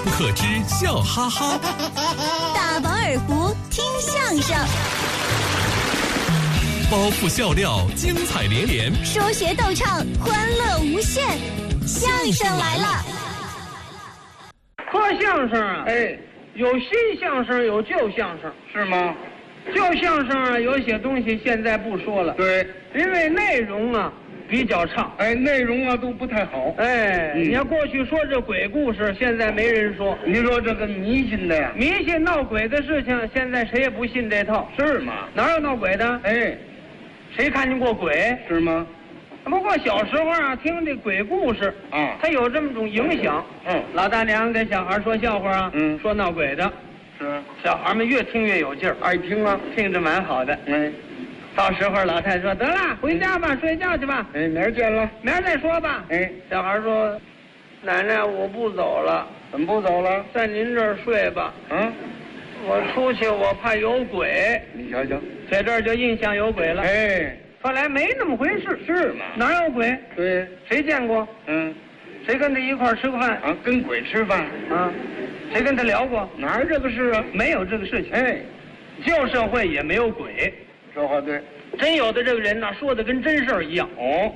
不可知，笑哈哈。 大饱耳福，听相声。 包袱笑料，精彩连连； 说学逗唱，欢乐无限。相声来了！ 说相声啊，有新相声，有旧相声， 是吗？ 旧相声啊，有些东西现在不说了， 对， 因为内容啊比较差， 内容啊都不太好， 你要过去说这鬼故事，现在没人说。 你说这个迷信的呀， 迷信闹鬼的事情，现在谁也不信这套， 是吗？ 哪有闹鬼的？谁看见过鬼？ 是吗？ 不过小时候啊，听这鬼故事啊， 它有这么种影响。老大娘给小孩说笑话啊，说闹鬼的， 是小孩们越听越有劲儿， 爱听啊， 听着蛮好的。到时候老太太说得了，回家吧，睡觉去吧。 明儿见了， 明儿再说吧。小孩说，奶奶我不走了。 怎么不走了？ 在您这儿睡吧。我出去我怕有鬼。 你瞧瞧， 在这儿就印象有鬼了。后来没那么回事， 是吗？ 哪有鬼？ 对， 谁见过？谁跟他一块儿吃过饭？ 跟鬼吃饭谁跟他聊过？ 哪有这个事啊？ 没有这个事情。旧社会也没有鬼。 说话对， 真有的这个人呢，说的跟真事儿一样。